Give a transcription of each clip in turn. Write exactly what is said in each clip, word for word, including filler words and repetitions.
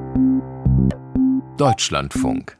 Deutschlandfunk.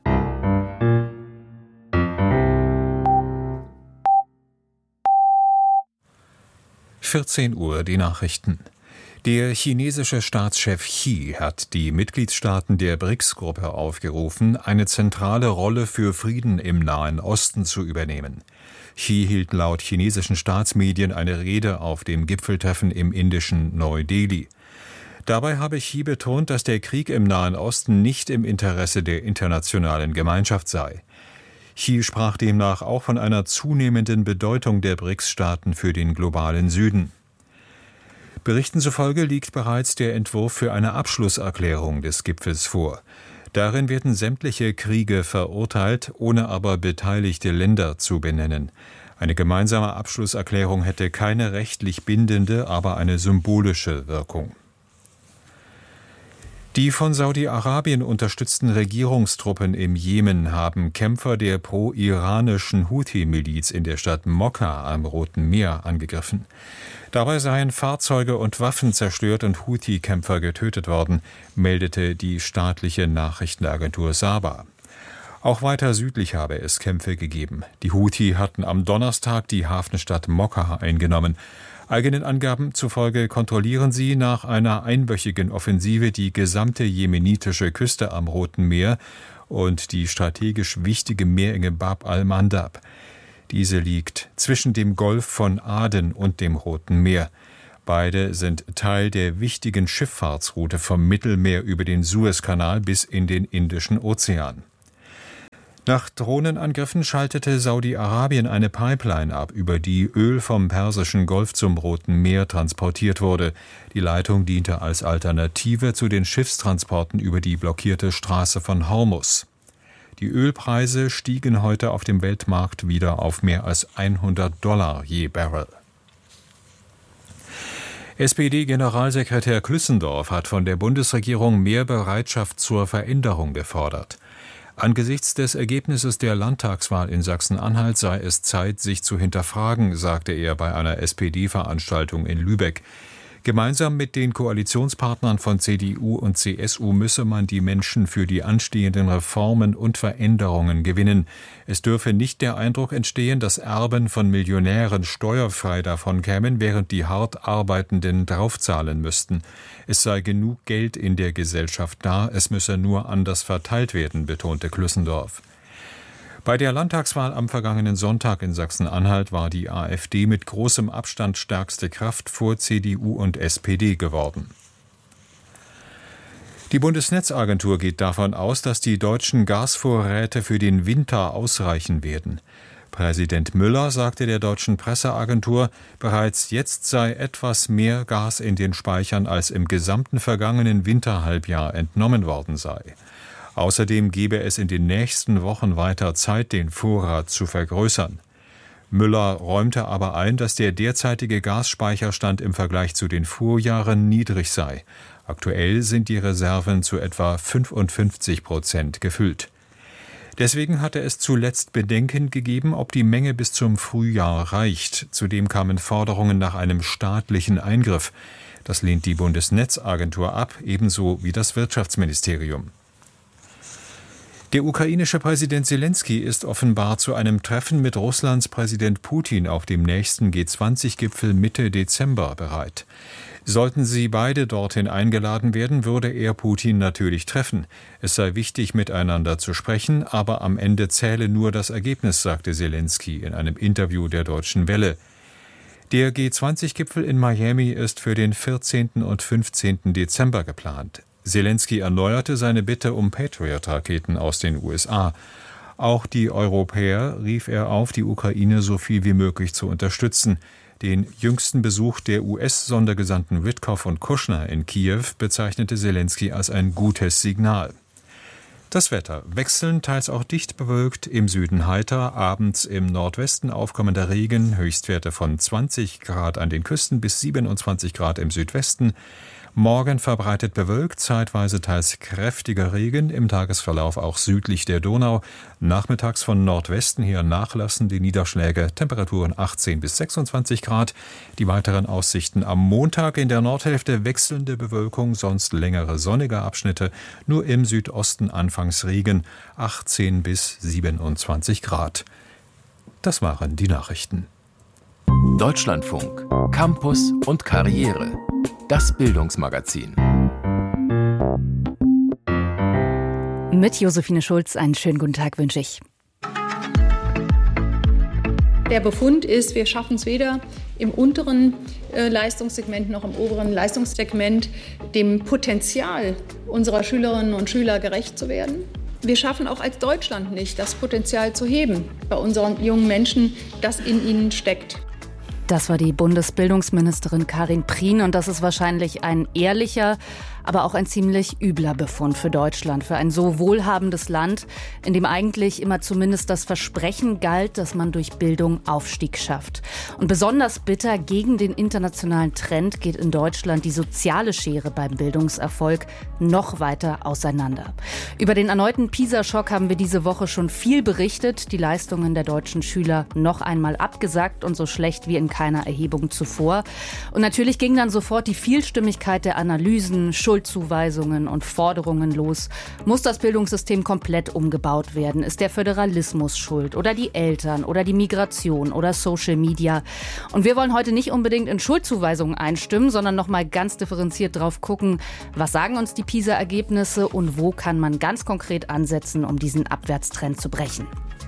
vierzehn Uhr, die Nachrichten. Der chinesische Staatschef Xi hat die Mitgliedstaaten der B R I C S-Gruppe aufgerufen, eine zentrale Rolle für Frieden im Nahen Osten zu übernehmen. Xi hielt laut chinesischen Staatsmedien eine Rede auf dem Gipfeltreffen im indischen Neu-Delhi. Dabei habe Xi betont, dass der Krieg im Nahen Osten nicht im Interesse der internationalen Gemeinschaft sei. Xi sprach demnach auch von einer zunehmenden Bedeutung der B R I C S-Staaten für den globalen Süden. Berichten zufolge liegt bereits der Entwurf für eine Abschlusserklärung des Gipfels vor. Darin werden sämtliche Kriege verurteilt, ohne aber beteiligte Länder zu benennen. Eine gemeinsame Abschlusserklärung hätte keine rechtlich bindende, aber eine symbolische Wirkung. Die von Saudi-Arabien unterstützten Regierungstruppen im Jemen haben Kämpfer der pro-iranischen Houthi-Miliz in der Stadt Mokka am Roten Meer angegriffen. Dabei seien Fahrzeuge und Waffen zerstört und Houthi-Kämpfer getötet worden, meldete die staatliche Nachrichtenagentur Saba. Auch weiter südlich habe es Kämpfe gegeben. Die Houthi hatten am Donnerstag die Hafenstadt Mokka eingenommen. Eigenen Angaben zufolge kontrollieren sie nach einer einwöchigen Offensive die gesamte jemenitische Küste am Roten Meer und die strategisch wichtige Meerenge Bab al-Mandab. Diese liegt zwischen dem Golf von Aden und dem Roten Meer. Beide sind Teil der wichtigen Schifffahrtsroute vom Mittelmeer über den Suezkanal bis in den Indischen Ozean. Nach Drohnenangriffen schaltete Saudi-Arabien eine Pipeline ab, über die Öl vom Persischen Golf zum Roten Meer transportiert wurde. Die Leitung diente als Alternative zu den Schiffstransporten über die blockierte Straße von Hormuz. Die Ölpreise stiegen heute auf dem Weltmarkt wieder auf mehr als hundert Dollar je Barrel. S P D-Generalsekretär Klüssendorf hat von der Bundesregierung mehr Bereitschaft zur Veränderung gefordert. Angesichts des Ergebnisses der Landtagswahl in Sachsen-Anhalt sei es Zeit, sich zu hinterfragen, sagte er bei einer S P D-Veranstaltung in Lübeck. Gemeinsam mit den Koalitionspartnern von C D U und C S U müsse man die Menschen für die anstehenden Reformen und Veränderungen gewinnen. Es dürfe nicht der Eindruck entstehen, dass Erben von Millionären steuerfrei davon kämen, während die hart Arbeitenden draufzahlen müssten. Es sei genug Geld in der Gesellschaft da, es müsse nur anders verteilt werden, betonte Klüssendorf. Bei der Landtagswahl am vergangenen Sonntag in Sachsen-Anhalt war die AfD mit großem Abstand stärkste Kraft vor C D U und S P D geworden. Die Bundesnetzagentur geht davon aus, dass die deutschen Gasvorräte für den Winter ausreichen werden. Präsident Müller sagte der deutschen Presseagentur, bereits jetzt sei etwas mehr Gas in den Speichern, als im gesamten vergangenen Winterhalbjahr entnommen worden sei. Außerdem gebe es in den nächsten Wochen weiter Zeit, den Vorrat zu vergrößern. Müller räumte aber ein, dass der derzeitige Gasspeicherstand im Vergleich zu den Vorjahren niedrig sei. Aktuell sind die Reserven zu etwa fünfundfünfzig Prozent gefüllt. Deswegen hatte es zuletzt Bedenken gegeben, ob die Menge bis zum Frühjahr reicht. Zudem kamen Forderungen nach einem staatlichen Eingriff. Das lehnt die Bundesnetzagentur ab, ebenso wie das Wirtschaftsministerium. Der ukrainische Präsident Selenskyj ist offenbar zu einem Treffen mit Russlands Präsident Putin auf dem nächsten G zwanzig Gipfel Mitte Dezember bereit. Sollten sie beide dorthin eingeladen werden, würde er Putin natürlich treffen. Es sei wichtig, miteinander zu sprechen, aber am Ende zähle nur das Ergebnis, sagte Selenskyj in einem Interview der Deutschen Welle. Der G zwanzig Gipfel in Miami ist für den vierzehnten und fünfzehnten Dezember geplant. Selenskyj erneuerte seine Bitte um Patriot-Raketen aus den U S A. Auch die Europäer rief er auf, die Ukraine so viel wie möglich zu unterstützen. Den jüngsten Besuch der U S-Sondergesandten Witkow und Kushner in Kiew bezeichnete Selenskyj als ein gutes Signal. Das Wetter: wechselnd, teils auch dicht bewölkt, im Süden heiter, abends im Nordwesten aufkommender Regen, Höchstwerte von zwanzig Grad an den Küsten bis siebenundzwanzig Grad im Südwesten. Morgen verbreitet bewölkt, zeitweise teils kräftiger Regen, im Tagesverlauf auch südlich der Donau. Nachmittags von Nordwesten her nachlassen die Niederschläge, Temperaturen achtzehn bis sechsundzwanzig Grad. Die weiteren Aussichten: am Montag in der Nordhälfte wechselnde Bewölkung, sonst längere sonnige Abschnitte, nur im Südosten anfangs Regen, achtzehn bis siebenundzwanzig Grad. Das waren die Nachrichten. Deutschlandfunk, Campus und Karriere. Das Bildungsmagazin. Mit Josephine Schulz einen schönen guten Tag wünsche ich. Der Befund ist, wir schaffen es weder im unteren äh, Leistungssegment noch im oberen Leistungssegment, dem Potenzial unserer Schülerinnen und Schüler gerecht zu werden. Wir schaffen auch als Deutschland nicht, das Potenzial zu heben bei unseren jungen Menschen, das in ihnen steckt. Das war die Bundesbildungsministerin Karin Prien und das ist wahrscheinlich ein ehrlicher, aber auch ein ziemlich übler Befund für Deutschland, für ein so wohlhabendes Land, in dem eigentlich immer zumindest das Versprechen galt, dass man durch Bildung Aufstieg schafft. Und besonders bitter gegen den internationalen Trend geht in Deutschland die soziale Schere beim Bildungserfolg noch weiter auseinander. Über den erneuten PISA-Schock haben wir diese Woche schon viel berichtet, die Leistungen der deutschen Schüler noch einmal abgesagt und so schlecht wie in keiner Erhebung zuvor. Und natürlich ging dann sofort die Vielstimmigkeit der Analysen, Schuldzuweisungen und Forderungen los. Muss das Bildungssystem komplett umgebaut werden? Ist der Föderalismus schuld? Oder die Eltern? Oder die Migration? Oder Social Media? Und wir wollen heute nicht unbedingt in Schuldzuweisungen einstimmen, sondern noch mal ganz differenziert drauf gucken, was sagen uns die PISA-Ergebnisse und wo kann man ganz konkret ansetzen, um diesen Abwärtstrend zu brechen.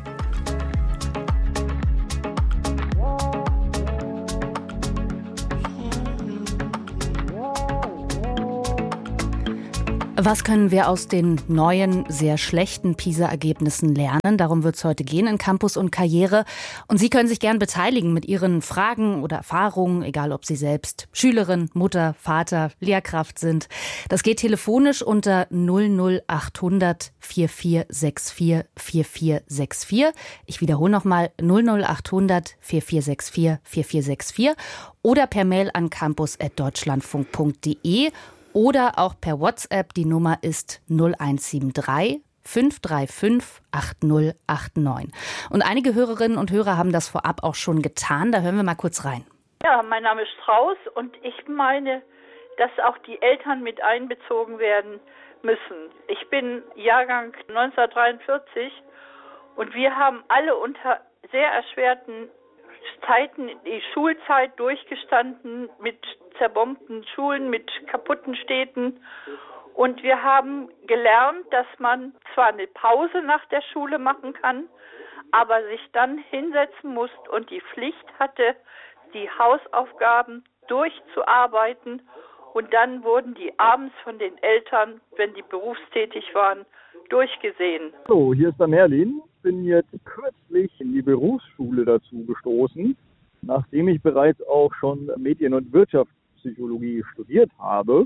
Was können wir aus den neuen, sehr schlechten PISA-Ergebnissen lernen? Darum wird es heute gehen in Campus und Karriere. Und Sie können sich gern beteiligen mit Ihren Fragen oder Erfahrungen, egal ob Sie selbst Schülerin, Mutter, Vater, Lehrkraft sind. Das geht telefonisch unter null null achthundert vierundvierzig vierundvierzig vierundvierzig. Ich wiederhole nochmal null null achthundert vierundvierzig vierundvierzig vierundvierzig oder per Mail an campus at deutschlandfunk punkt de. Oder auch per WhatsApp, die Nummer ist null eins sieben drei fünf drei fünf acht null acht neun. Und einige Hörerinnen und Hörer haben das vorab auch schon getan, da hören wir mal kurz rein. Ja, mein Name ist Strauß und ich meine, dass auch die Eltern mit einbezogen werden müssen. Ich bin Jahrgang neunzehnhundertdreiundvierzig und wir haben alle unter sehr erschwerten Zeiten die Schulzeit durchgestanden mit zerbombten Schulen, mit kaputten Städten. Und wir haben gelernt, dass man zwar eine Pause nach der Schule machen kann, aber sich dann hinsetzen muss und die Pflicht hatte, die Hausaufgaben durchzuarbeiten. Und dann wurden die abends von den Eltern, wenn die berufstätig waren, durchgesehen. Hallo, hier ist der Merlin. Ich bin jetzt kürzlich in die Berufsschule dazu gestoßen, nachdem ich bereits auch schon Medien- und Wirtschaftspsychologie studiert habe.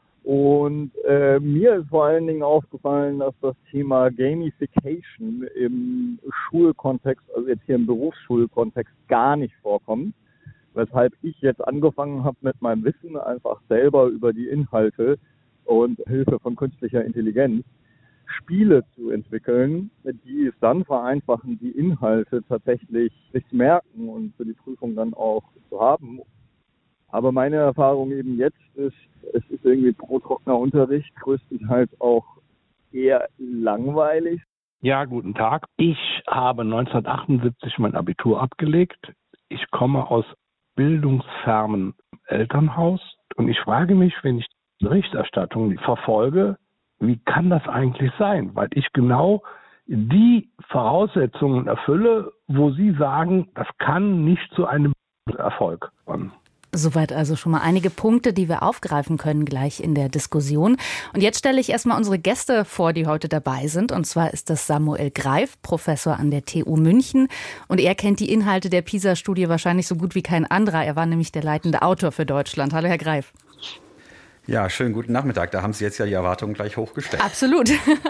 Und äh, mir ist vor allen Dingen aufgefallen, dass das Thema Gamification im Schulkontext, also jetzt hier im Berufsschulkontext, gar nicht vorkommt. Weshalb ich jetzt angefangen habe, mit meinem Wissen einfach selber über die Inhalte und Hilfe von künstlicher Intelligenz Spiele zu entwickeln, die es dann vereinfachen, die Inhalte tatsächlich sich zu merken und für die Prüfung dann auch zu haben. Aber meine Erfahrung eben jetzt ist, es ist irgendwie pro trockener Unterricht größtenteils auch eher langweilig. Ja, guten Tag. Ich habe neunzehnhundertachtundsiebzig mein Abitur abgelegt. Ich komme aus bildungsfernem Elternhaus und ich frage mich, wenn ich die Berichterstattung verfolge, wie kann das eigentlich sein? Weil ich genau die Voraussetzungen erfülle, wo Sie sagen, das kann nicht zu einem Erfolg kommen. Soweit also schon mal einige Punkte, die wir aufgreifen können gleich in der Diskussion. Und jetzt stelle ich erstmal unsere Gäste vor, die heute dabei sind. Und zwar ist das Samuel Greif, Professor an der T U München. Und er kennt die Inhalte der PISA-Studie wahrscheinlich so gut wie kein anderer. Er war nämlich der leitende Autor für Deutschland. Hallo, Herr Greif. Ja, schönen guten Nachmittag. Da haben Sie jetzt ja die Erwartungen gleich hochgestellt. Absolut.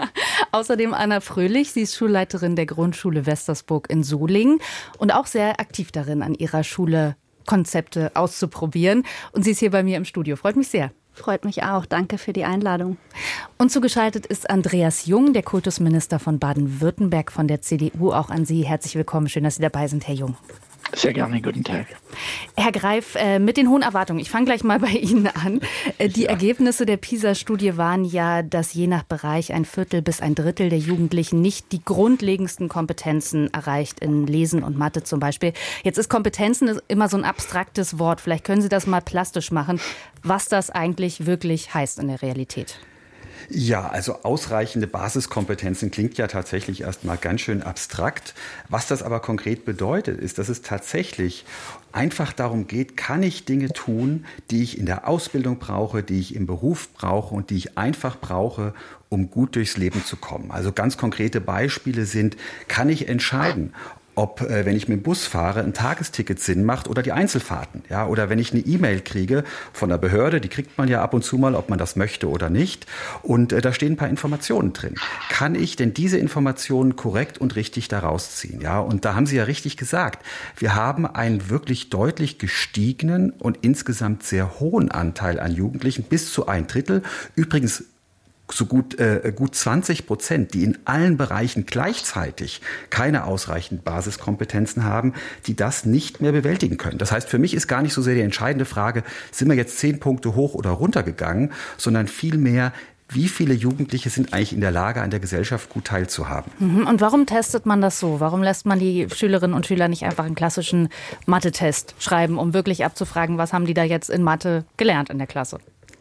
Außerdem Anna Fröhlich, sie ist Schulleiterin der Grundschule Westersburg in Solingen und auch sehr aktiv darin, an ihrer Schule Konzepte auszuprobieren. Und sie ist hier bei mir im Studio. Freut mich sehr. Freut mich auch. Danke für die Einladung. Und zugeschaltet ist Andreas Jung, der Kultusminister von Baden-Württemberg von der C D U. Auch an Sie herzlich willkommen. Schön, dass Sie dabei sind, Herr Jung. Sehr gerne, guten Tag. Herr Greif, mit den hohen Erwartungen, ich fange gleich mal bei Ihnen an. Die ja. Ergebnisse der PISA-Studie waren ja, dass je nach Bereich ein Viertel bis ein Drittel der Jugendlichen nicht die grundlegendsten Kompetenzen erreicht, in Lesen und Mathe zum Beispiel. Jetzt ist Kompetenzen immer so ein abstraktes Wort. Vielleicht können Sie das mal plastisch machen, was das eigentlich wirklich heißt in der Realität. Ja, also ausreichende Basiskompetenzen klingt ja tatsächlich erstmal ganz schön abstrakt. Was das aber konkret bedeutet, ist, dass es tatsächlich einfach darum geht, kann ich Dinge tun, die ich in der Ausbildung brauche, die ich im Beruf brauche und die ich einfach brauche, um gut durchs Leben zu kommen. Also ganz konkrete Beispiele sind, kann ich entscheiden, ob, äh, wenn ich mit dem Bus fahre, ein Tagesticket Sinn macht oder die Einzelfahrten. Ja? Oder wenn ich eine E-Mail kriege von der Behörde, die kriegt man ja ab und zu mal, ob man das möchte oder nicht. Und äh, da stehen ein paar Informationen drin. Kann ich denn diese Informationen korrekt und richtig daraus ziehen? Ja? Und da haben Sie ja richtig gesagt, wir haben einen wirklich deutlich gestiegenen und insgesamt sehr hohen Anteil an Jugendlichen, bis zu ein Drittel. Übrigens so gut, äh, gut zwanzig Prozent, die in allen Bereichen gleichzeitig keine ausreichenden Basiskompetenzen haben, die das nicht mehr bewältigen können. Das heißt, für mich ist gar nicht so sehr die entscheidende Frage, sind wir jetzt zehn Punkte hoch oder runter gegangen, sondern vielmehr, wie viele Jugendliche sind eigentlich in der Lage, an der Gesellschaft gut teilzuhaben. Und warum testet man das so? Warum lässt man die Schülerinnen und Schüler nicht einfach einen klassischen Mathe-Test schreiben, um wirklich abzufragen, was haben die da jetzt in Mathe gelernt in der Klasse?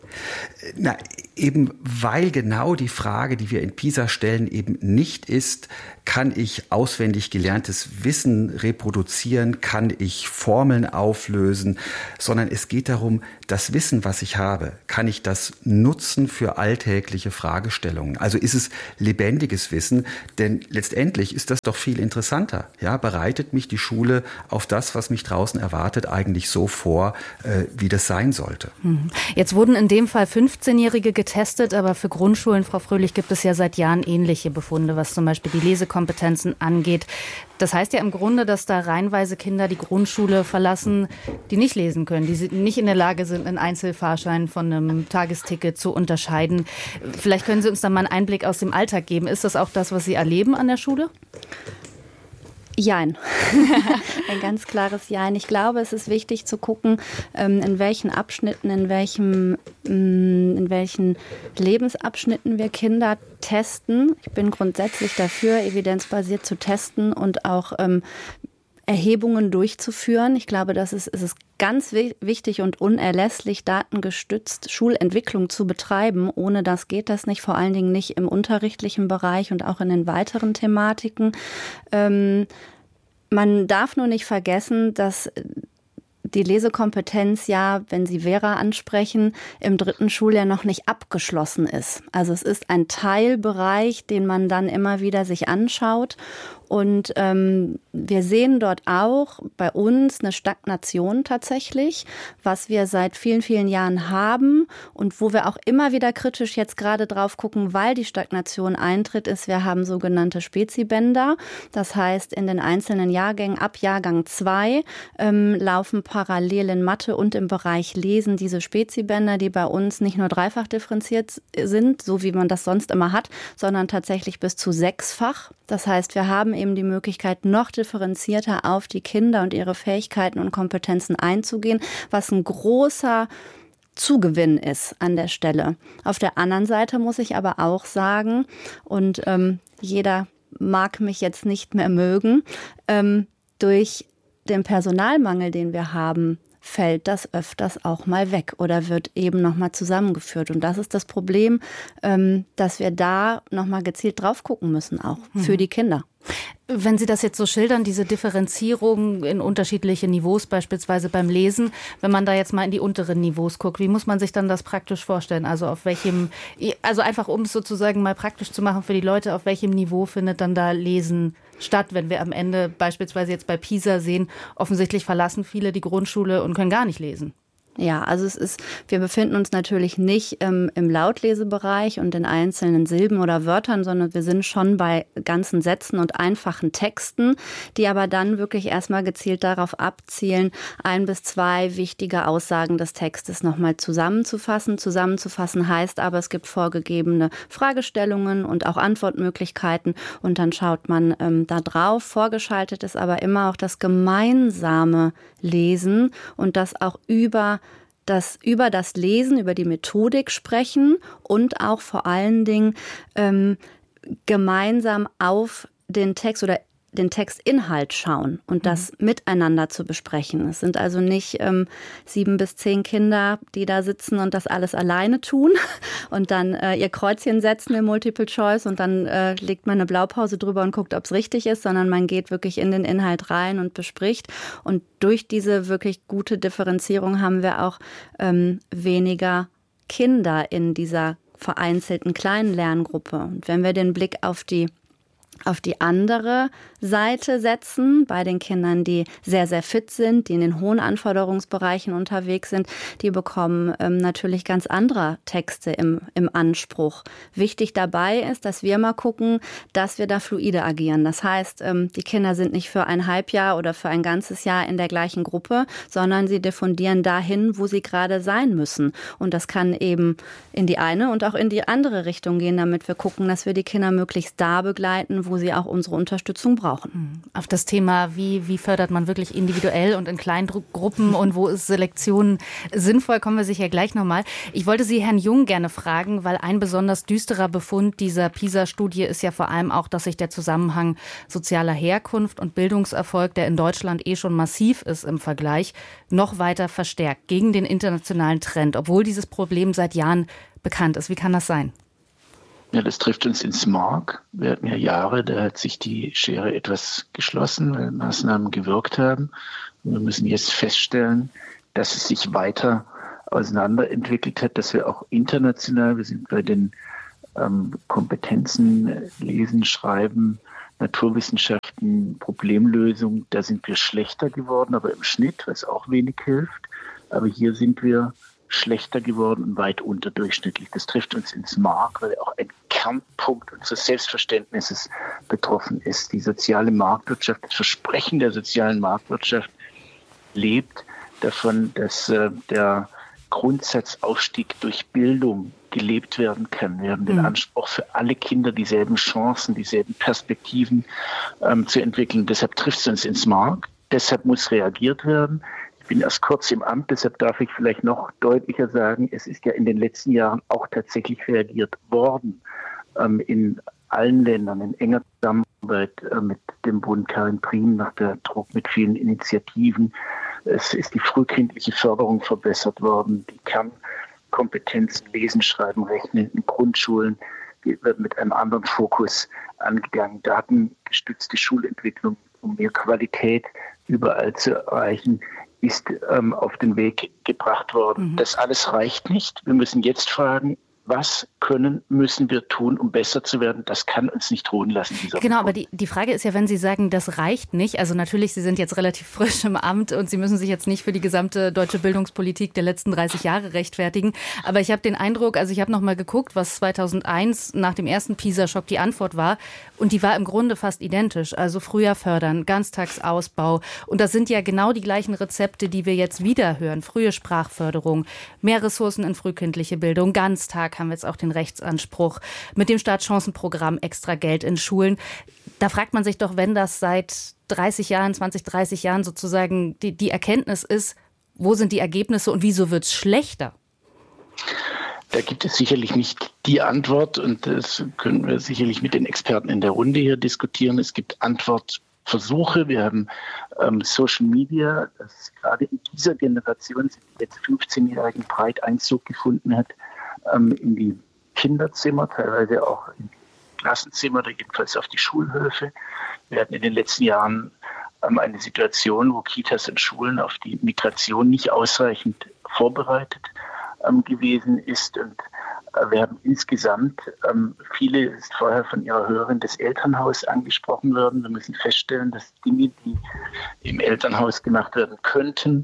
Na, eben weil genau die Frage, die wir in PISA stellen, eben nicht ist, kann ich auswendig gelerntes Wissen reproduzieren, kann ich Formeln auflösen, sondern es geht darum, das Wissen, was ich habe, kann ich das nutzen für alltägliche Fragestellungen? Also ist es lebendiges Wissen? Denn letztendlich ist das doch viel interessanter. Ja, bereitet mich die Schule auf das, was mich draußen erwartet, eigentlich so vor, äh, wie das sein sollte. Jetzt wurden in dem Fall fünfzehnjährige getestet, aber für Grundschulen, Frau Fröhlich, gibt es ja seit Jahren ähnliche Befunde, was zum Beispiel die Lesekompetenzen angeht. Das heißt ja im Grunde, dass da reihenweise Kinder die Grundschule verlassen, die nicht lesen können, die nicht in der Lage sind, einen Einzelfahrschein von einem Tagesticket zu unterscheiden. Vielleicht können Sie uns da mal einen Einblick aus dem Alltag geben. Ist das auch das, was Sie erleben an der Schule? Jein. Ein ganz klares Jein. Ich glaube, es ist wichtig zu gucken, in welchen Abschnitten, in welchem, in welchen Lebensabschnitten wir Kinder testen. Ich bin grundsätzlich dafür, evidenzbasiert zu testen und auch ähm, Erhebungen durchzuführen. Ich glaube, das ist, es ist ganz wichtig und unerlässlich, datengestützt Schulentwicklung zu betreiben. Ohne das geht das nicht, vor allen Dingen nicht im unterrichtlichen Bereich und auch in den weiteren Thematiken. Ähm, man darf nur nicht vergessen, dass die Lesekompetenz ja, wenn Sie Vera ansprechen, im dritten Schuljahr noch nicht abgeschlossen ist. Also es ist ein Teilbereich, den man dann immer wieder sich anschaut. Und ähm, wir sehen dort auch bei uns eine Stagnation tatsächlich, was wir seit vielen, vielen Jahren haben und wo wir auch immer wieder kritisch jetzt gerade drauf gucken, weil die Stagnation eintritt, ist, wir haben sogenannte Spezibänder. Das heißt, in den einzelnen Jahrgängen ab Jahrgang zwei ähm, laufen parallel in Mathe und im Bereich Lesen diese Spezibänder, die bei uns nicht nur dreifach differenziert sind, so wie man das sonst immer hat, sondern tatsächlich bis zu sechsfach. Das heißt, wir haben eben die Möglichkeit, noch differenzierter auf die Kinder und ihre Fähigkeiten und Kompetenzen einzugehen, was ein großer Zugewinn ist an der Stelle. Auf der anderen Seite muss ich aber auch sagen, und ähm, jeder mag mich jetzt nicht mehr mögen, ähm, durch den Personalmangel, den wir haben, fällt das öfters auch mal weg oder wird eben nochmal zusammengeführt. Und das ist das Problem, ähm, dass wir da nochmal gezielt drauf gucken müssen, auch für die Kinder. Wenn Sie das jetzt so schildern, diese Differenzierung in unterschiedliche Niveaus, beispielsweise beim Lesen, wenn man da jetzt mal in die unteren Niveaus guckt, wie muss man sich dann das praktisch vorstellen? Also auf welchem, also einfach um es sozusagen mal praktisch zu machen für die Leute, auf welchem Niveau findet dann da Lesen statt, wenn wir am Ende beispielsweise jetzt bei PISA sehen, offensichtlich verlassen viele die Grundschule und können gar nicht lesen. Ja, also es ist, wir befinden uns natürlich nicht ähm, im Lautlesebereich und in einzelnen Silben oder Wörtern, sondern wir sind schon bei ganzen Sätzen und einfachen Texten, die aber dann wirklich erstmal gezielt darauf abzielen, ein bis zwei wichtige Aussagen des Textes nochmal zusammenzufassen. Zusammenzufassen heißt aber, es gibt vorgegebene Fragestellungen und auch Antwortmöglichkeiten und dann schaut man ähm, da drauf. Vorgeschaltet ist aber immer auch das gemeinsame Lesen und das auch über das über das Lesen, über die Methodik sprechen und auch vor allen Dingen ähm, gemeinsam auf den Text oder den Textinhalt schauen und das mhm. miteinander zu besprechen. Es sind also nicht ähm, sieben bis zehn Kinder, die da sitzen und das alles alleine tun und dann äh, ihr Kreuzchen setzen im Multiple Choice und dann äh, legt man eine Blaupause drüber und guckt, ob es richtig ist, sondern man geht wirklich in den Inhalt rein und bespricht. Und durch diese wirklich gute Differenzierung haben wir auch ähm, weniger Kinder in dieser vereinzelten kleinen Lerngruppe. Und wenn wir den Blick auf die auf die andere Seite setzen, bei den Kindern, die sehr, sehr fit sind, die in den hohen Anforderungsbereichen unterwegs sind, die bekommen ähm, natürlich ganz andere Texte im, im Anspruch. Wichtig dabei ist, dass wir mal gucken, dass wir da fluide agieren. Das heißt, ähm, die Kinder sind nicht für ein Halbjahr oder für ein ganzes Jahr in der gleichen Gruppe, sondern sie diffundieren dahin, wo sie gerade sein müssen. Und das kann eben in die eine und auch in die andere Richtung gehen, damit wir gucken, dass wir die Kinder möglichst da begleiten, wo sie auch unsere Unterstützung brauchen. Auf das Thema, wie, wie fördert man wirklich individuell und in kleinen Gruppen und wo ist Selektion sinnvoll, kommen wir sicher gleich nochmal. Ich wollte Sie, Herrn Jung, gerne fragen, weil ein besonders düsterer Befund dieser PISA-Studie ist ja vor allem auch, dass sich der Zusammenhang sozialer Herkunft und Bildungserfolg, der in Deutschland eh schon massiv ist im Vergleich, noch weiter verstärkt gegen den internationalen Trend, obwohl dieses Problem seit Jahren bekannt ist. Wie kann das sein? Ja, das trifft uns ins Mark. Wir hatten ja Jahre, da hat sich die Schere etwas geschlossen, weil Maßnahmen gewirkt haben. Und wir müssen jetzt feststellen, dass es sich weiter auseinanderentwickelt hat, dass wir auch international, wir sind bei den ähm, Kompetenzen Lesen, Schreiben, Naturwissenschaften, Problemlösung, da sind wir schlechter geworden, aber im Schnitt, was auch wenig hilft. Aber hier sind wir schlechter geworden und weit unterdurchschnittlich. Das trifft uns ins Mark, weil auch ein Kernpunkt unseres Selbstverständnisses betroffen ist. Die soziale Marktwirtschaft, das Versprechen der sozialen Marktwirtschaft lebt davon, dass äh, der Grundsatzaufstieg durch Bildung gelebt werden kann. Wir haben den Anspruch, für alle Kinder dieselben Chancen, dieselben Perspektiven ähm, zu entwickeln. Deshalb trifft es uns ins Mark. Deshalb muss reagiert werden. Ich bin erst kurz im Amt, deshalb darf ich vielleicht noch deutlicher sagen, es ist ja in den letzten Jahren auch tatsächlich reagiert worden. Ähm, in allen Ländern, in enger Zusammenarbeit äh, mit dem Bund Karin Prien, nach der Druck mit vielen Initiativen. Es ist die frühkindliche Förderung verbessert worden, die Kernkompetenzen Lesen, Schreiben, Rechnen in Grundschulen wird mit einem anderen Fokus angegangen. Datengestützte Schulentwicklung, um mehr Qualität überall zu erreichen, ist ähm, auf den Weg gebracht worden. Mhm. Das alles reicht nicht. Wir müssen jetzt fragen, was können, müssen wir tun, um besser zu werden? Das kann uns nicht ruhen lassen. Dieser genau, Punkt. Aber die, die Frage ist ja, wenn Sie sagen, das reicht nicht, also natürlich, Sie sind jetzt relativ frisch im Amt und Sie müssen sich jetzt nicht für die gesamte deutsche Bildungspolitik der letzten dreißig Jahre rechtfertigen, aber ich habe den Eindruck, also ich habe noch mal geguckt, was zweitausendeins nach dem ersten PISA-Schock die Antwort war und die war im Grunde fast identisch, also früher fördern, Ganztagsausbau und das sind ja genau die gleichen Rezepte, die wir jetzt wieder hören, frühe Sprachförderung, mehr Ressourcen in frühkindliche Bildung, Ganztag, haben wir jetzt auch den Rechtsanspruch, mit dem Startchancenprogramm extra Geld in Schulen. Da fragt man sich doch, wenn das seit dreißig Jahren, zwanzig, dreißig Jahren sozusagen die, die Erkenntnis ist, wo sind die Ergebnisse und wieso wird es schlechter? Da gibt es sicherlich nicht die Antwort und das können wir sicherlich mit den Experten in der Runde hier diskutieren. Es gibt Antwortversuche. Wir haben ähm, Social Media, das gerade in dieser Generation, die jetzt fünfzehnjährigen breit Einzug gefunden hat, in die Kinderzimmer, teilweise auch in die Klassenzimmer oder jedenfalls auf die Schulhöfe. Wir hatten in den letzten Jahren eine Situation, wo Kitas und Schulen auf die Migration nicht ausreichend vorbereitet gewesen ist. Und wir haben insgesamt, viele ist vorher von Ihrer Hörerin des Elternhaus angesprochen worden. Wir müssen feststellen, dass Dinge, die im Elternhaus gemacht werden könnten,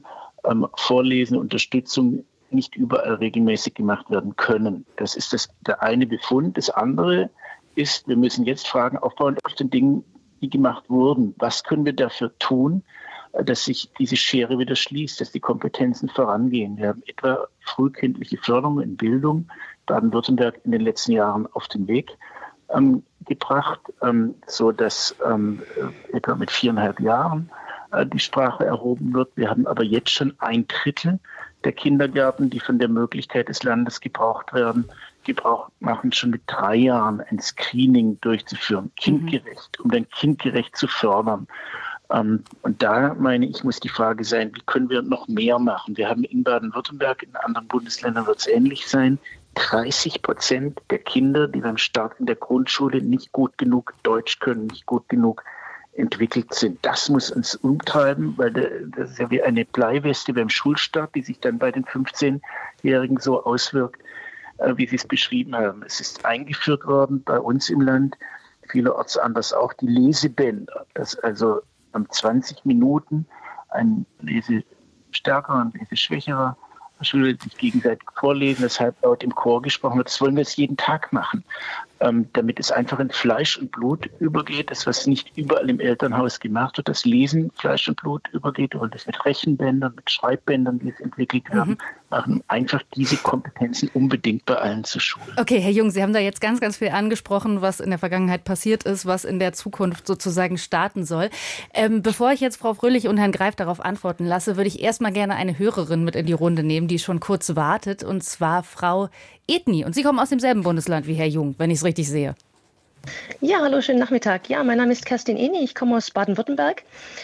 ähm, Vorlesen, Unterstützung nicht überall regelmäßig gemacht werden können. Das ist das, der eine Befund. Das andere ist, wir müssen jetzt fragen, aufbauend auf den Dingen, die gemacht wurden, was können wir dafür tun, dass sich diese Schere wieder schließt, dass die Kompetenzen vorangehen. Wir haben etwa frühkindliche Förderung in Bildung Baden-Württemberg in den letzten Jahren auf den Weg ähm, gebracht, ähm, so dass ähm, etwa mit viereinhalb Jahren äh, die Sprache erhoben wird. Wir haben aber jetzt schon ein Drittel der Kindergärten, die von der Möglichkeit des Landes gebraucht werden, Gebrauch machen, schon mit drei Jahren ein Screening durchzuführen, kindgerecht, um dann kindgerecht zu fördern. Ähm, und da meine ich, muss die Frage sein, wie können wir noch mehr machen? Wir haben in Baden-Württemberg, in anderen Bundesländern wird es ähnlich sein, dreißig Prozent der Kinder, die beim Start in der Grundschule nicht gut genug Deutsch können, nicht gut genug entwickelt sind. Das muss uns umtreiben, weil das ist ja wie eine Bleiweste beim Schulstart, die sich dann bei den fünfzehnjährigen so auswirkt, wie Sie es beschrieben haben. Es ist eingeführt worden bei uns im Land, vielerorts anders auch, die Lesebänder, dass also am zwanzig Minuten ein lesestärkerer und leseschwächerer Schüler sich gegenseitig vorlesen, das halblaut im Chor gesprochen wird. Das wollen wir jetzt jeden Tag machen, ähm, damit es einfach in Fleisch und Blut übergeht, das, was nicht überall im Elternhaus gemacht wird, das Lesen Fleisch und Blut übergeht, und das mit Rechenbändern, mit Schreibbändern, die es entwickelt werden, mhm. machen einfach diese Kompetenzen unbedingt bei allen zur Schule. Okay, Herr Jung, Sie haben da jetzt ganz, ganz viel angesprochen, was in der Vergangenheit passiert ist, was in der Zukunft sozusagen starten soll. Ähm, bevor ich jetzt Frau Fröhlich und Herrn Greif darauf antworten lasse, würde ich erstmal gerne eine Hörerin mit in die Runde nehmen, die schon kurz wartet, und zwar Frau Edni. Und Sie kommen aus demselben Bundesland wie Herr Jung, wenn ich es richtig sehe. Ja, hallo, schönen Nachmittag. Ja, mein Name ist Kerstin Edni, ich komme aus Baden-Württemberg.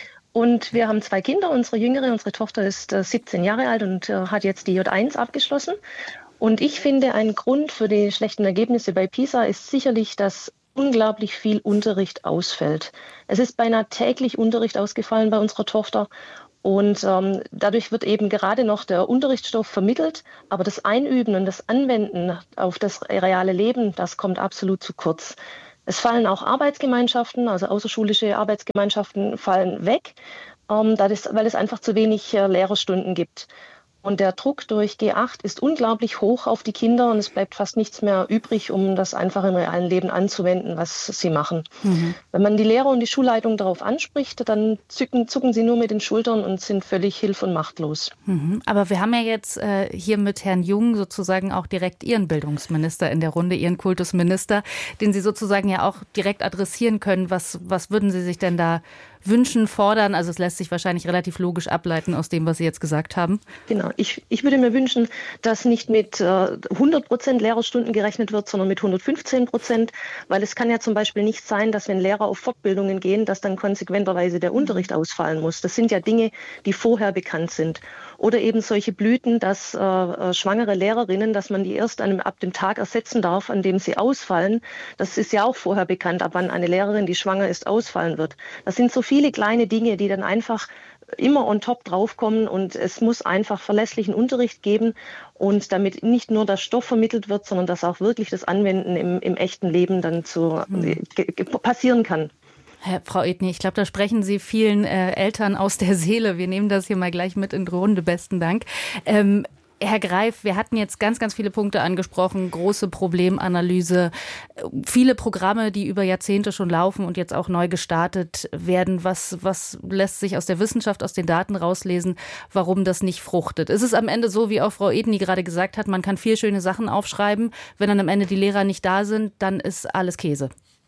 Und wir haben zwei Kinder. Unsere Jüngere, unsere Tochter ist äh, siebzehn Jahre alt und äh, hat jetzt die J eins abgeschlossen. Und ich finde, ein Grund für die schlechten Ergebnisse bei PISA ist sicherlich, dass unglaublich viel Unterricht ausfällt. Es ist beinahe täglich Unterricht ausgefallen bei unserer Tochter. Und ähm, dadurch wird eben gerade noch der Unterrichtsstoff vermittelt, aber das Einüben und das Anwenden auf das reale Leben, das kommt absolut zu kurz. Es fallen auch Arbeitsgemeinschaften, also außerschulische Arbeitsgemeinschaften fallen weg, ähm, das, weil es einfach zu wenig äh, Lehrerstunden gibt. Und der Druck durch G acht ist unglaublich hoch auf die Kinder und es bleibt fast nichts mehr übrig, um das einfach im realen Leben anzuwenden, was sie machen. Mhm. Wenn man die Lehrer und die Schulleitung darauf anspricht, dann zucken, zucken sie nur mit den Schultern und sind völlig hilf- und machtlos. Mhm. Aber wir haben ja jetzt äh, hier mit Herrn Jung sozusagen auch direkt Ihren Bildungsminister in der Runde, Ihren Kultusminister, den Sie sozusagen ja auch direkt adressieren können. Was, was würden Sie sich denn da wünschen, fordern? Also es lässt sich wahrscheinlich relativ logisch ableiten aus dem, was Sie jetzt gesagt haben. Genau. Ich, ich würde mir wünschen, dass nicht mit äh, hundert Prozent Lehrerstunden gerechnet wird, sondern mit hundertfünfzehn Prozent, weil es kann ja zum Beispiel nicht sein, dass wenn Lehrer auf Fortbildungen gehen, dass dann konsequenterweise der Unterricht ausfallen muss. Das sind ja Dinge, die vorher bekannt sind. Oder eben solche Blüten, dass äh, schwangere Lehrerinnen, dass man die erst an, ab dem Tag ersetzen darf, an dem sie ausfallen. Das ist ja auch vorher bekannt, ab wann eine Lehrerin, die schwanger ist, ausfallen wird. Das sind so viele kleine Dinge, die dann einfach immer on top draufkommen, und es muss einfach verlässlichen Unterricht geben, und damit nicht nur der Stoff vermittelt wird, sondern dass auch wirklich das Anwenden im, im echten Leben dann zu, hm. ge- passieren kann. Herr, Frau Edni, ich glaube, da sprechen Sie vielen äh, Eltern aus der Seele. Wir nehmen das hier mal gleich mit in die Runde. Besten Dank. Ähm, Herr Greif, wir hatten jetzt ganz, ganz viele Punkte angesprochen, große Problemanalyse, viele Programme, die über Jahrzehnte schon laufen und jetzt auch neu gestartet werden. Was, was lässt sich aus der Wissenschaft, aus den Daten rauslesen, warum das nicht fruchtet? Ist es am Ende so, wie auch Frau Edni gerade gesagt hat, man kann vier schöne Sachen aufschreiben, wenn dann am Ende die Lehrer nicht da sind, dann ist alles Käse?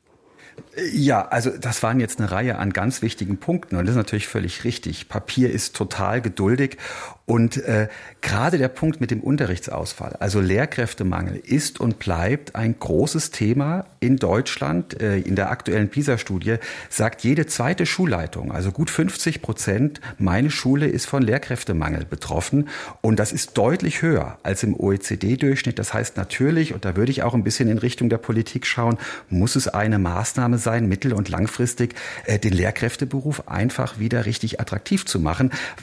Ja, also das waren jetzt eine Reihe an ganz wichtigen Punkten, und das ist natürlich völlig richtig. Papier ist total geduldig, und äh, gerade der Punkt mit dem Unterrichtsausfall, also Lehrkräftemangel, ist und bleibt ein großes Thema in Deutschland. Äh, in der aktuellen PISA-Studie sagt jede zweite Schulleitung, also gut fünfzig Prozent, meine Schule ist von Lehrkräftemangel betroffen, und das ist deutlich höher als im O E C D-Durchschnitt. Das heißt natürlich, und da würde ich auch ein bisschen in Richtung der Politik schauen, muss es eine Maßnahme sein, mittel- und langfristig äh, den Lehrkräfteberuf einfach wieder richtig attraktiv zu machen, weil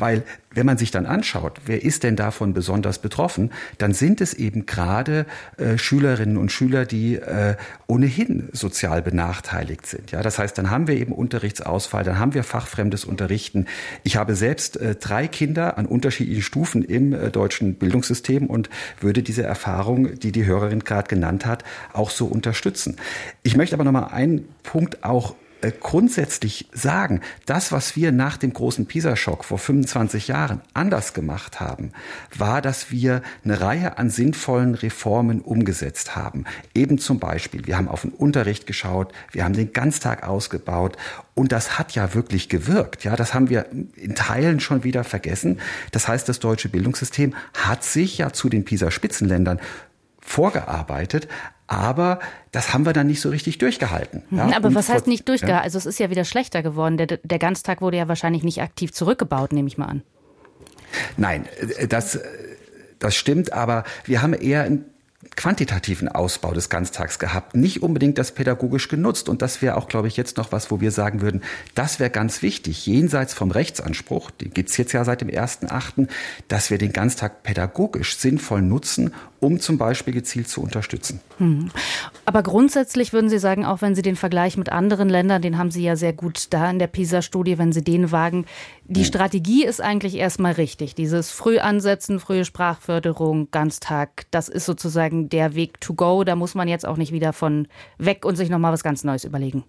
wenn man sich dann anschaut, wer ist denn davon besonders betroffen, dann sind es eben gerade äh, Schülerinnen und Schüler, die äh, ohnehin sozial benachteiligt sind. Ja, das heißt, dann haben wir eben Unterrichtsausfall, dann haben wir fachfremdes Unterrichten. Ich habe selbst äh, drei Kinder an unterschiedlichen Stufen im äh, deutschen Bildungssystem und würde diese Erfahrung, die die Hörerin gerade genannt hat, auch so unterstützen. Ich möchte aber noch mal einen Punkt auch grundsätzlich sagen, das, was wir nach dem großen PISA-Schock vor fünfundzwanzig Jahren anders gemacht haben, war, dass wir eine Reihe an sinnvollen Reformen umgesetzt haben. Eben zum Beispiel, wir haben auf den Unterricht geschaut, wir haben den Ganztag ausgebaut und das hat ja wirklich gewirkt. Ja, das haben wir in Teilen schon wieder vergessen. Das heißt, das deutsche Bildungssystem hat sich ja zu den PISA-Spitzenländern vorgearbeitet, aber das haben wir dann nicht so richtig durchgehalten. Ja? Aber und was heißt nicht durchgehalten? Ja. Also es ist ja wieder schlechter geworden. Der, der Ganztag wurde ja wahrscheinlich nicht aktiv zurückgebaut, nehme ich mal an. Nein, das, das stimmt, aber wir haben eher einen quantitativen Ausbau des Ganztags gehabt, nicht unbedingt das pädagogisch genutzt. Und das wäre auch, glaube ich, jetzt noch was, wo wir sagen würden, das wäre ganz wichtig, jenseits vom Rechtsanspruch, den gibt es jetzt ja seit dem ersten achten, dass wir den Ganztag pädagogisch sinnvoll nutzen, um zum Beispiel gezielt zu unterstützen. Hm. Aber grundsätzlich würden Sie sagen, auch wenn Sie den Vergleich mit anderen Ländern, den haben Sie ja sehr gut da in der PISA-Studie, wenn Sie den wagen, die hm. Strategie ist eigentlich erstmal richtig. Dieses Frühansetzen, frühe Sprachförderung, Ganztag, das ist sozusagen der Weg to go. Da muss man jetzt auch nicht wieder von weg und sich nochmal was ganz Neues überlegen.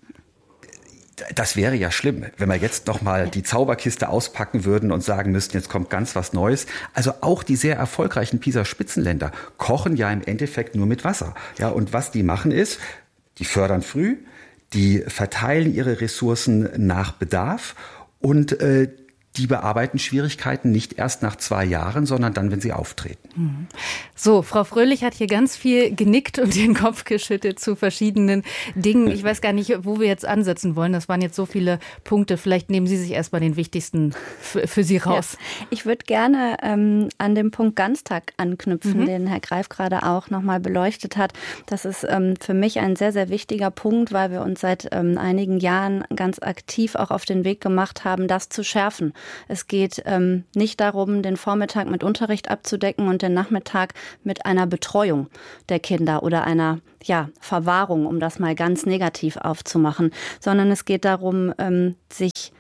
Das wäre ja schlimm, wenn wir jetzt noch mal die Zauberkiste auspacken würden und sagen müssten, jetzt kommt ganz was Neues. Also auch die sehr erfolgreichen PISA-Spitzenländer kochen ja im Endeffekt nur mit Wasser. Ja, und was die machen ist, die fördern früh, die verteilen ihre Ressourcen nach Bedarf und äh, die bearbeiten Schwierigkeiten nicht erst nach zwei Jahren, sondern dann, wenn sie auftreten. So, Frau Fröhlich hat hier ganz viel genickt und den Kopf geschüttelt zu verschiedenen Dingen. Ich weiß gar nicht, wo wir jetzt ansetzen wollen. Das waren jetzt so viele Punkte. Vielleicht nehmen Sie sich erstmal den wichtigsten für, für Sie raus. Ja, ich würde gerne ähm, an dem Punkt Ganztag anknüpfen, mhm. den Herr Greif gerade auch nochmal beleuchtet hat. Das ist ähm, für mich ein sehr, sehr wichtiger Punkt, weil wir uns seit ähm, einigen Jahren ganz aktiv auch auf den Weg gemacht haben, das zu schärfen. Es geht ähm, nicht darum, den Vormittag mit Unterricht abzudecken und den Nachmittag mit einer Betreuung der Kinder oder einer ja, Verwahrung, um das mal ganz negativ aufzumachen, sondern es geht darum, ähm, sich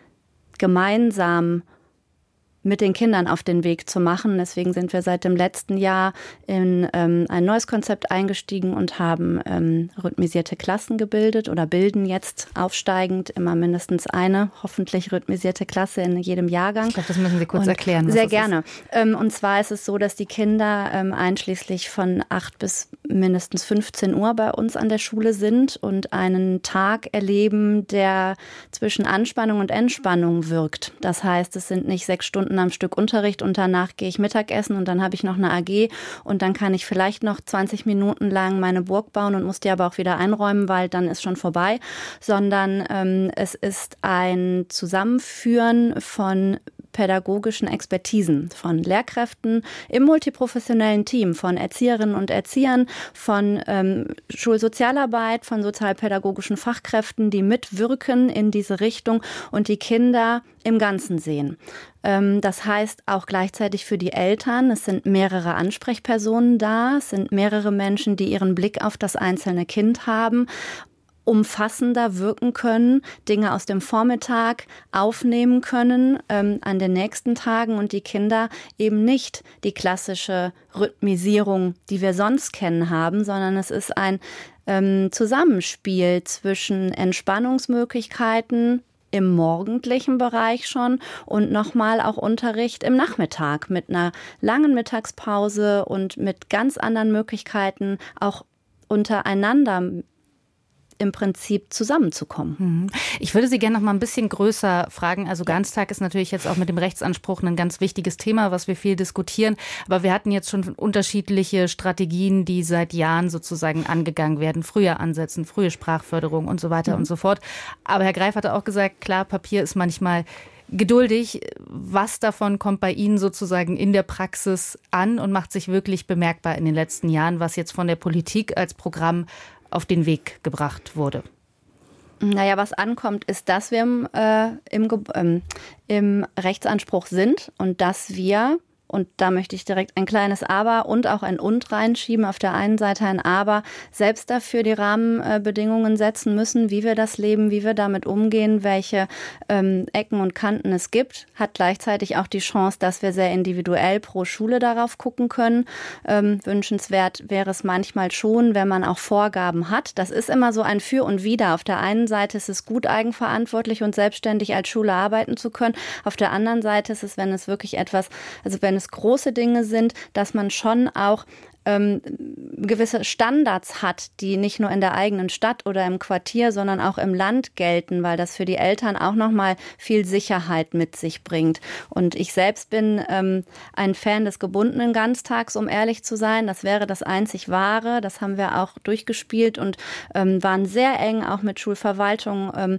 gemeinsam mit den Kindern auf den Weg zu machen. Deswegen sind wir seit dem letzten Jahr in ähm, ein neues Konzept eingestiegen und haben ähm, rhythmisierte Klassen gebildet oder bilden jetzt aufsteigend immer mindestens eine hoffentlich rhythmisierte Klasse in jedem Jahrgang. Ich glaube, das müssen Sie kurz und erklären. Was sehr das gerne. Ist. Ähm, und zwar ist es so, dass die Kinder ähm, einschließlich von acht bis mindestens fünfzehn Uhr bei uns an der Schule sind und einen Tag erleben, der zwischen Anspannung und Entspannung wirkt. Das heißt, es sind nicht sechs Stunden am Stück Unterricht und danach gehe ich Mittagessen und dann habe ich noch eine A G und dann kann ich vielleicht noch zwanzig Minuten lang meine Burg bauen und muss die aber auch wieder einräumen, weil dann ist schon vorbei, sondern ähm, es ist ein Zusammenführen von pädagogischen Expertisen, von Lehrkräften im multiprofessionellen Team, von Erzieherinnen und Erziehern, von ähm, Schulsozialarbeit, von sozialpädagogischen Fachkräften, die mitwirken in diese Richtung und die Kinder im Ganzen sehen. Ähm, das heißt auch gleichzeitig für die Eltern, es sind mehrere Ansprechpersonen da, es sind mehrere Menschen, die ihren Blick auf das einzelne Kind haben, umfassender wirken können, Dinge aus dem Vormittag aufnehmen können ähm, an den nächsten Tagen und die Kinder eben nicht die klassische Rhythmisierung, die wir sonst kennen, haben, sondern es ist ein ähm, Zusammenspiel zwischen Entspannungsmöglichkeiten im morgendlichen Bereich schon und nochmal auch Unterricht im Nachmittag mit einer langen Mittagspause und mit ganz anderen Möglichkeiten auch untereinander im Prinzip zusammenzukommen. Ich würde Sie gerne noch mal ein bisschen größer fragen. Also Ganztag ist natürlich jetzt auch mit dem Rechtsanspruch ein ganz wichtiges Thema, was wir viel diskutieren. Aber wir hatten jetzt schon unterschiedliche Strategien, die seit Jahren sozusagen angegangen werden. Früher ansetzen, frühe Sprachförderung und so weiter mhm. und so fort. Aber Herr Greif hatte auch gesagt, klar, Papier ist manchmal geduldig. Was davon kommt bei Ihnen sozusagen in der Praxis an und macht sich wirklich bemerkbar in den letzten Jahren, was jetzt von der Politik als Programm auf den Weg gebracht wurde? Naja, was ankommt, ist, dass wir im, äh, im, ähm, im Rechtsanspruch sind und dass wir, und da möchte ich direkt ein kleines Aber und auch ein Und reinschieben, auf der einen Seite ein Aber, selbst dafür die Rahmenbedingungen setzen müssen, wie wir das leben, wie wir damit umgehen, welche ähm, Ecken und Kanten es gibt, hat gleichzeitig auch die Chance, dass wir sehr individuell pro Schule darauf gucken können. Ähm, wünschenswert wäre es manchmal schon, wenn man auch Vorgaben hat. Das ist immer so ein Für und Wider. Auf der einen Seite ist es gut, eigenverantwortlich und selbstständig als Schule arbeiten zu können. Auf der anderen Seite ist es, wenn es wirklich etwas, also wenn es große Dinge sind, dass man schon auch ähm, gewisse Standards hat, die nicht nur in der eigenen Stadt oder im Quartier, sondern auch im Land gelten, weil das für die Eltern auch nochmal viel Sicherheit mit sich bringt. Und ich selbst bin ähm, ein Fan des gebundenen Ganztags, um ehrlich zu sein. Das wäre das einzig Wahre. Das haben wir auch durchgespielt und ähm, waren sehr eng auch mit Schulverwaltung ähm,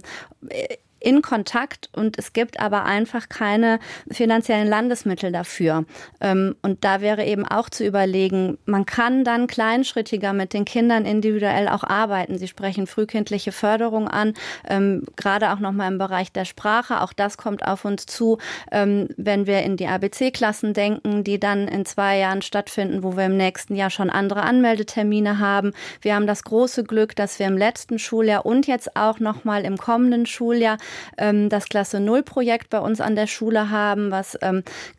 in Kontakt, und es gibt aber einfach keine finanziellen Landesmittel dafür. Und da wäre eben auch zu überlegen, man kann dann kleinschrittiger mit den Kindern individuell auch arbeiten. Sie sprechen frühkindliche Förderung an, gerade auch nochmal im Bereich der Sprache. Auch das kommt auf uns zu, wenn wir in die A B C-Klassen denken, die dann in zwei Jahren stattfinden, wo wir im nächsten Jahr schon andere Anmeldetermine haben. Wir haben das große Glück, dass wir im letzten Schuljahr und jetzt auch nochmal im kommenden Schuljahr das Klasse Null Projekt bei uns an der Schule haben, was ähm,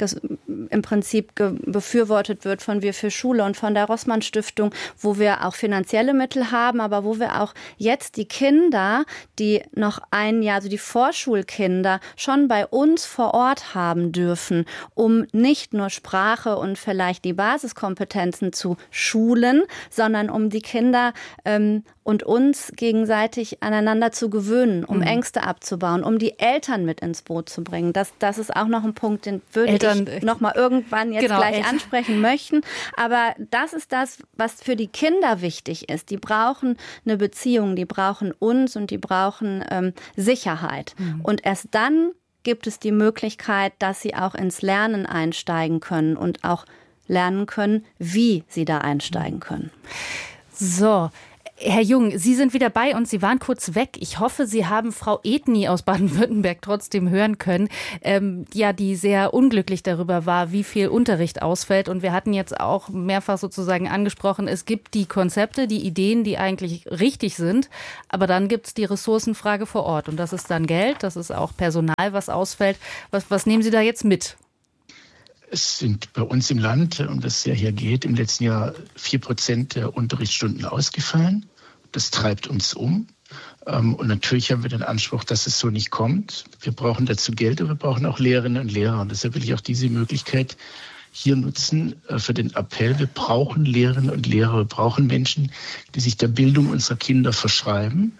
im Prinzip befürwortet wird von Wir für Schule und von der Rossmann Stiftung, wo wir auch finanzielle Mittel haben, aber wo wir auch jetzt die Kinder, die noch ein Jahr, also die Vorschulkinder, schon bei uns vor Ort haben dürfen, um nicht nur Sprache und vielleicht die Basiskompetenzen zu schulen, sondern um die Kinder ähm, und uns gegenseitig aneinander zu gewöhnen, um mhm. Ängste abzubauen, um die Eltern mit ins Boot zu bringen. Das, das ist auch noch ein Punkt, den würde Eltern, ich noch mal irgendwann jetzt genau, gleich Eltern. ansprechen möchten. Aber das ist das, was für die Kinder wichtig ist. Die brauchen eine Beziehung, die brauchen uns und die brauchen ähm, Sicherheit. Mhm. Und erst dann gibt es die Möglichkeit, dass sie auch ins Lernen einsteigen können und auch lernen können, wie sie da einsteigen können. So, Herr Jung, Sie sind wieder bei uns. Sie waren kurz weg. Ich hoffe, Sie haben Frau Edny aus Baden-Württemberg trotzdem hören können, ähm, ja, die sehr unglücklich darüber war, wie viel Unterricht ausfällt. Und wir hatten jetzt auch mehrfach sozusagen angesprochen, es gibt die Konzepte, die Ideen, die eigentlich richtig sind. Aber dann gibt es die Ressourcenfrage vor Ort. Und das ist dann Geld, das ist auch Personal, was ausfällt. Was, was nehmen Sie da jetzt mit? Es sind bei uns im Land, um das es ja hier geht, im letzten Jahr vier Prozent der Unterrichtsstunden ausgefallen. Das treibt uns um. Und natürlich haben wir den Anspruch, dass es so nicht kommt. Wir brauchen dazu Geld, aber wir brauchen auch Lehrerinnen und Lehrer. Und deshalb will ich auch diese Möglichkeit hier nutzen für den Appell. Wir brauchen Lehrerinnen und Lehrer. Wir brauchen Menschen, die sich der Bildung unserer Kinder verschreiben.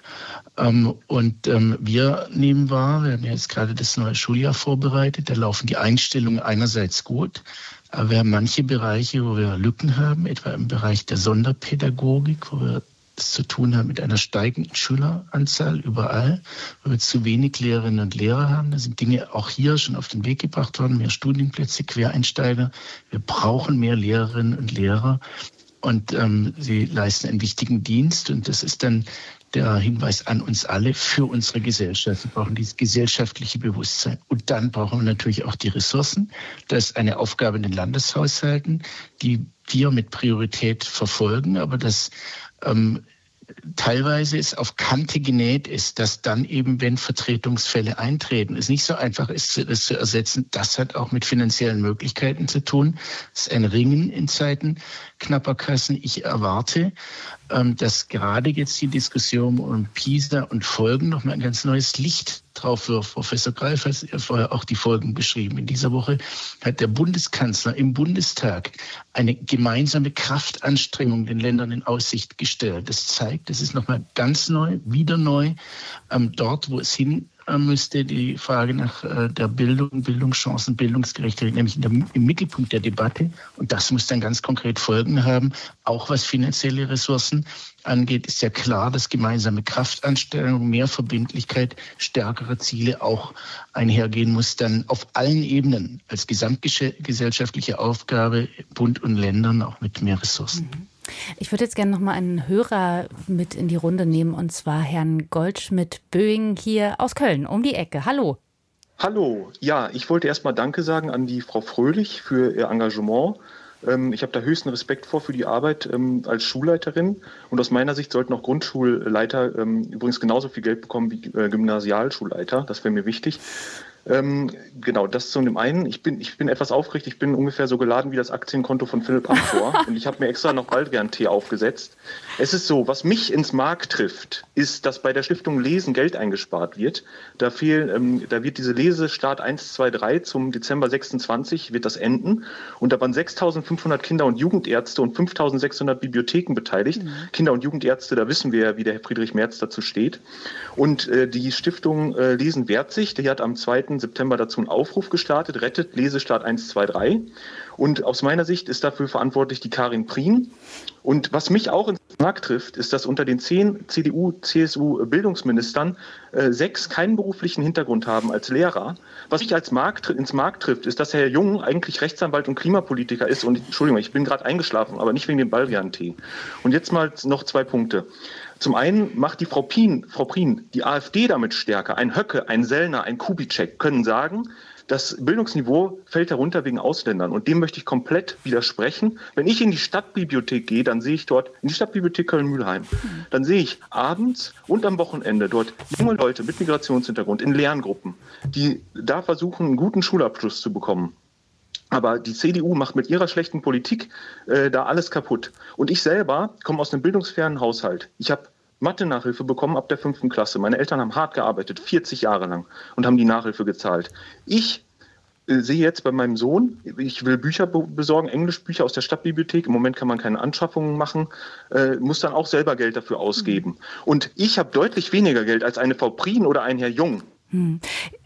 Und wir nehmen wahr, wir haben ja jetzt gerade das neue Schuljahr vorbereitet, da laufen die Einstellungen einerseits gut, aber wir haben manche Bereiche, wo wir Lücken haben, etwa im Bereich der Sonderpädagogik, wo wir es zu tun haben mit einer steigenden Schüleranzahl überall, wo wir zu wenig Lehrerinnen und Lehrer haben. Da sind Dinge auch hier schon auf den Weg gebracht worden, mehr Studienplätze, Quereinsteiger. Wir brauchen mehr Lehrerinnen und Lehrer und ähm, sie leisten einen wichtigen Dienst, und das ist dann der Hinweis an uns alle für unsere Gesellschaft. Wir brauchen dieses gesellschaftliche Bewusstsein. Und dann brauchen wir natürlich auch die Ressourcen. Das ist eine Aufgabe in den Landeshaushalten, die wir mit Priorität verfolgen, aber das ähm, teilweise ist auf Kante genäht ist, dass dann eben, wenn Vertretungsfälle eintreten, es nicht so einfach ist, das zu ersetzen. Das hat auch mit finanziellen Möglichkeiten zu tun. Das ist ein Ringen in Zeiten knapper Kassen. Ich erwarte, dass gerade jetzt die Diskussion um PISA und Folgen noch mal ein ganz neues Licht drauf wirft. Professor Greif hat ja vorher auch die Folgen beschrieben. In dieser Woche hat der Bundeskanzler im Bundestag eine gemeinsame Kraftanstrengung den Ländern in Aussicht gestellt. Das zeigt, das ist noch mal ganz neu, wieder neu, dort, wo es hin müsste, die Frage nach äh, der Bildung, Bildungschancen, Bildungsgerechtigkeit, nämlich in der, im Mittelpunkt der Debatte. Und das muss dann ganz konkret Folgen haben. Auch was finanzielle Ressourcen angeht, ist ja klar, dass gemeinsame Kraftanstellung, mehr Verbindlichkeit, stärkere Ziele auch einhergehen muss, dann auf allen Ebenen als gesamtgesellschaftliche Aufgabe, Bund und Ländern, auch mit mehr Ressourcen. Ich würde jetzt gerne noch mal einen Hörer mit in die Runde nehmen, und zwar Herrn Goldschmidt-Böing hier aus Köln, um die Ecke. Hallo. Hallo. Ja, ich wollte erst mal Danke sagen an die Frau Fröhlich für ihr Engagement. Ich habe da höchsten Respekt vor für die Arbeit ähm, als Schulleiterin. Und aus meiner Sicht sollten auch Grundschulleiter ähm, übrigens genauso viel Geld bekommen wie äh, Gymnasialschulleiter. Das wäre mir wichtig. Ähm, genau, das zu dem einen. Ich bin, ich bin etwas aufgeregt. Ich bin ungefähr so geladen wie das Aktienkonto von Philipp Amthor. Und ich habe mir extra noch Baldrian-Tee aufgesetzt. Es ist so, was mich ins Mark trifft, ist, dass bei der Stiftung Lesen Geld eingespart wird. Da fehlen, ähm, da wird diese Lesestart eins, zwei, drei zum Dezember sechsundzwanzig wird das enden. Und da waren sechstausendfünfhundert Kinder- und Jugendärzte und fünftausendsechshundert Bibliotheken beteiligt. Mhm. Kinder- und Jugendärzte, da wissen wir ja, wie der Herr Friedrich Merz dazu steht. Und äh, die Stiftung äh, Lesen wehrt sich. Die hat am zweiten September dazu einen Aufruf gestartet, rettet Lesestart eins, zwei, drei. Und aus meiner Sicht ist dafür verantwortlich die Karin Prien. Und was mich auch ins Mark trifft, ist, dass unter den zehn C D U, C S U-Bildungsministern äh, sechs keinen beruflichen Hintergrund haben als Lehrer. Was mich als Mark, ins Mark trifft, ist, dass Herr Jung eigentlich Rechtsanwalt und Klimapolitiker ist. Und Entschuldigung, ich bin gerade eingeschlafen, aber nicht wegen dem Baldrian-Tee. Und jetzt mal noch zwei Punkte. Zum einen macht die Frau Prien, Frau Prien die AfD damit stärker. Ein Höcke, ein Sellner, ein Kubitschek können sagen, das Bildungsniveau fällt herunter wegen Ausländern. Und dem möchte ich komplett widersprechen. Wenn ich in die Stadtbibliothek gehe, dann sehe ich dort, in die Stadtbibliothek Köln-Mühlheim, dann sehe ich abends und am Wochenende dort junge Leute mit Migrationshintergrund in Lerngruppen, die da versuchen, einen guten Schulabschluss zu bekommen. Aber die C D U macht mit ihrer schlechten Politik äh, da alles kaputt. Und ich selber komme aus einem bildungsfernen Haushalt. Ich habe Mathe-Nachhilfe bekommen ab der fünften Klasse. Meine Eltern haben hart gearbeitet, vierzig Jahre lang, und haben die Nachhilfe gezahlt. Ich äh, sehe jetzt bei meinem Sohn, ich will Bücher be- besorgen, Englischbücher aus der Stadtbibliothek. Im Moment kann man keine Anschaffungen machen, äh, muss dann auch selber Geld dafür ausgeben. Mhm. Und ich habe deutlich weniger Geld als eine Frau Prien oder ein Herr Jung. Hm.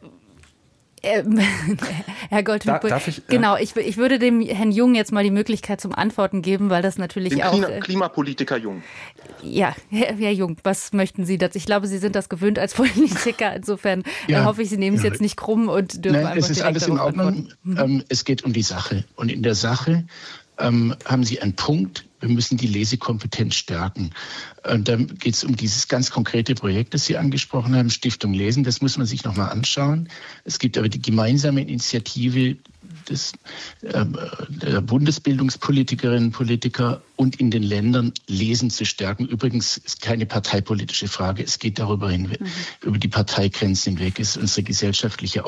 Ähm, Herr Goldschmidt, da, darf ich, genau, ich, ich würde dem Herrn Jung jetzt mal die Möglichkeit zum Antworten geben, weil das natürlich dem auch... Klima, Klimapolitiker Jung. Ja, Herr, Herr Jung, was möchten Sie dazu? Ich glaube, Sie sind das gewöhnt als Politiker. Insofern ja, hoffe ich, Sie nehmen es ja. jetzt nicht krumm und dürfen Nein, einfach es ist alles in Ordnung. Mhm. Ähm, es geht um die Sache. Und in der Sache ähm, haben Sie einen Punkt. Wir müssen die Lesekompetenz stärken. Und dann geht es um dieses ganz konkrete Projekt, das Sie angesprochen haben, Stiftung Lesen. Das muss man sich nochmal anschauen. Es gibt aber die gemeinsame Initiative des, äh, der Bundesbildungspolitikerinnen und Politiker und in den Ländern, Lesen zu stärken. Übrigens ist keine parteipolitische Frage. Es geht darüber hin, mhm. über die Parteigrenzen hinweg. Es ist unsere gesellschaftliche